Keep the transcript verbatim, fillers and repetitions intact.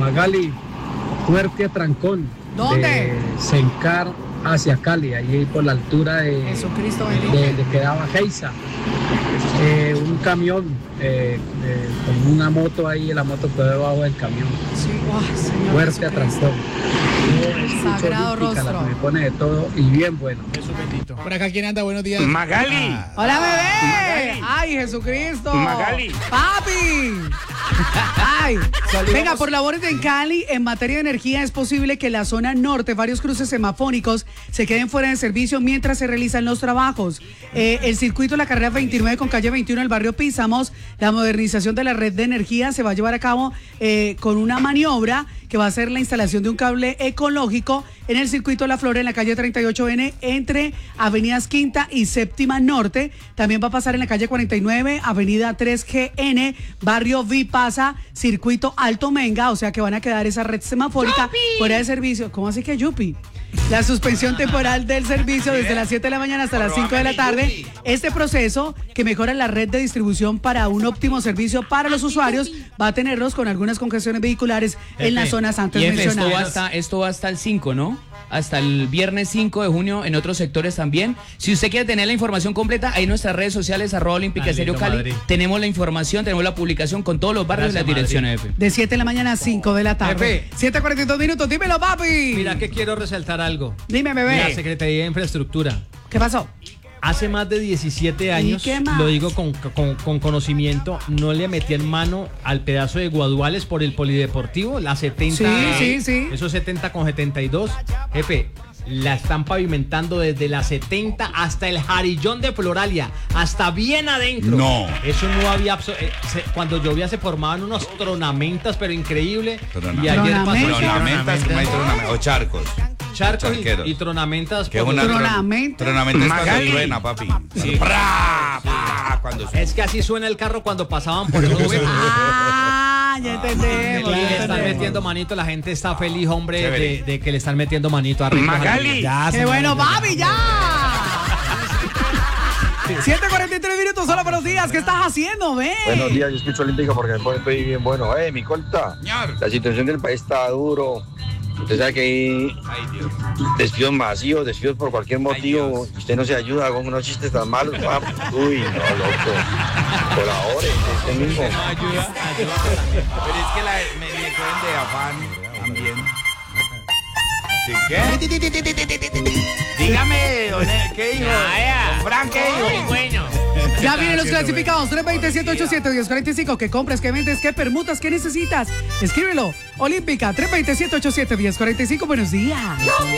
Magali, fuerte atrancón. ¿Dónde? De Sencar hacia Cali, ahí por la altura de, Jesucristo bendito. de, de que daba Geisa. Eh, un camión eh, eh, con una moto ahí, la moto quedó debajo del camión. Sí, oh, Señor Fuerte Jesucristo. atrancón. Yo escucho Sagrado Olímpica, rostro. la que me pone de todo y bien bueno. Jesús bendito. Por acá, ¿quién anda? Buenos días. Magali. Ah, ¡Hola, bebé! Magali. ¡Ay, Jesucristo! Magali. ¡Papi! ¡Ay! Venga, por labores en Cali, en materia de energía, es posible que la zona norte, varios cruces semafónicos, se queden fuera de servicio mientras se realizan los trabajos. Eh, el circuito, la carrera veintinueve con calle veintiuno, el barrio Písamos, la modernización de la red de energía se va a llevar a cabo eh, con una maniobra que va a ser la instalación de un cable ecológico en el circuito La Flor, en la calle treinta y ocho ene, entre avenidas Quinta y Séptima Norte. También va a pasar en la calle cuarenta y nueve, avenida tres ge ene, barrio Vipasa, circuito Alto Menga, o sea que van a quedar esa red semafórica fuera de servicio. ¿Cómo así que Yupi? La suspensión temporal del servicio desde las siete de la mañana hasta las cinco de la tarde. Este proceso, que mejora la red de distribución para un óptimo servicio para los usuarios, va a tenerlos con algunas congestiones vehiculares en las zonas antes Y F, esto va, mencionadas. hasta, esto va hasta el cinco, ¿no? Hasta el viernes cinco de junio en otros sectores también. Si usted quiere tener la información completa, ahí en nuestras redes sociales, arroba Olímpica Dale, Estéreo no, Cali, Madrid. tenemos la información, tenemos la publicación con todos los barrios y Gracias, las direcciones, Madrid. F. De siete de la mañana a cinco de la tarde. Jefe. siete cuarenta y dos minutos, dímelo, papi. Mira que quiero resaltar algo. Dime, La bebé. Secretaría de Infraestructura. ¿Qué pasó? Hace más de diecisiete años, qué más? lo digo con, con- con conocimiento, no le metían mano al pedazo de Guaduales por el polideportivo, la setenta. Sí, sí, sí. Esos setenta con setenta y dos. Jefe, la están pavimentando desde la setenta hasta el Jarillón de Floralia, hasta bien adentro. No. Eso no había. abso- eh, se- cuando llovía se formaban unos tronamentas, pero increíble. Tronamentas. Y ayer pasó Tronamentas. Tronamentas, ¿cómo hay tronamentas? O charcos. charcos Charqueros. y, y tronamentas. Que es por- una Tronamenta. Tronamenta es cuando Magali. truena, papi. Pra, pa, cuando suena. Es que así suena el carro cuando pasaban por esos huecos. Ah, ya entendemos. Y ya le están entendemos. metiendo manito, la gente está feliz, hombre, Chévere. de, de que le están metiendo manito arriba. Magali. Ya, ¡Qué señor. bueno, papi, ya! siete cuarenta y tres minutos, hola, buenos días. ¿Qué estás haciendo, ven? Buenos días, yo escucho Olímpica porque después estoy bien bueno. Eh, mi colta, Señor. la situación del país está duro. Usted sabe que hay Ay, Dios. despidos masivos, despidos por cualquier motivo. Dios. Y usted no se ayuda con unos chistes tan malos. papi. Uy, no, loco. Por ahora, usted mismo. Ayuda, ayuda también. Pero es que la, me, me cogen de afán también. ¿Sí, qué? Dígame, don, ¿qué dijo? Don Frank, ¿qué dijo? Bueno. Ya vienen los clasificados, tres dos siete ocho siete, diez cuarenta y cinco. ¿Qué compras, qué vendes, qué permutas, qué necesitas? Escríbelo. Olímpica, tres dos siete ocho siete, diez cuarenta y cinco. Buenos días.